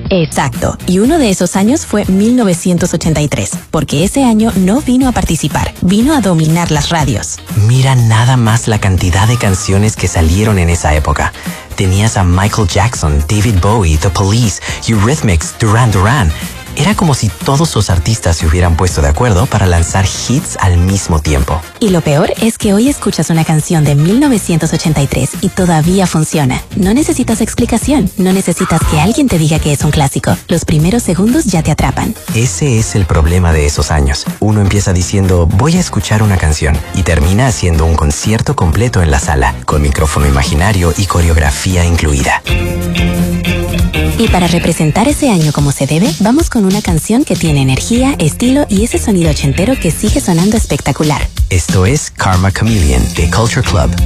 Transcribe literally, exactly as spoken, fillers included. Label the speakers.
Speaker 1: Exacto, y uno de esos años fue mil novecientos ochenta y tres, porque ese año no vino a participar, vino a dominar las radios.
Speaker 2: Mira nada más la cantidad de canciones que salieron en esa época. Tenías a Michael Jackson, David Bowie, The Police, Eurythmics, Duran Duran. Era como si todos los artistas se hubieran puesto de acuerdo para lanzar hits al mismo tiempo.
Speaker 1: Y lo peor es que hoy escuchas una canción de mil novecientos ochenta y tres y todavía funciona. No necesitas explicación, no necesitas que alguien te diga que es un clásico. Los primeros segundos ya te atrapan.
Speaker 2: Ese es el problema de esos años. Uno empieza diciendo, voy a escuchar una canción, y termina haciendo un concierto completo en la sala, con micrófono imaginario y coreografía incluida.
Speaker 1: Y para representar ese año como se debe, vamos con una canción que tiene energía, estilo y ese sonido ochentero que sigue sonando espectacular.
Speaker 2: Esto es Karma Chameleon de Culture Club.